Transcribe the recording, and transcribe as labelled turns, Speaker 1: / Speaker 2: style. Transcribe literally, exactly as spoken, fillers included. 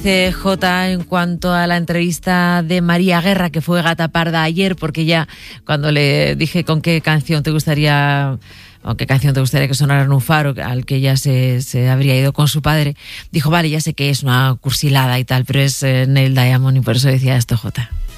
Speaker 1: C J en cuanto a la entrevista de María Guerra, que fue Gata Parda ayer, porque ya cuando le dije con qué canción te gustaría o qué canción te gustaría que sonara en un faro al que ya se, se habría ido con su padre, dijo, vale, ya sé que es una cursilada y tal, pero es eh, Neil Diamond y por eso decía esto, Jota.